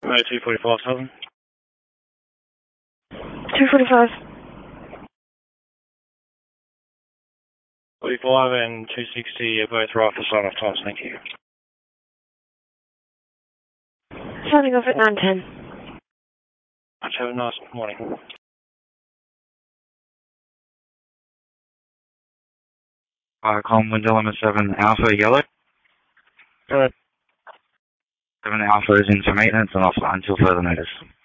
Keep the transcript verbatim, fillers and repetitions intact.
Uh, two forty-five, Southern. two forty-five. forty-five and two sixty are both right for sign-off times, thank you. Signing off at nine ten. Have a nice morning. Uh, calm window limit seven Alpha Yellow. Go ahead. seven Alpha is into maintenance and offline until further notice.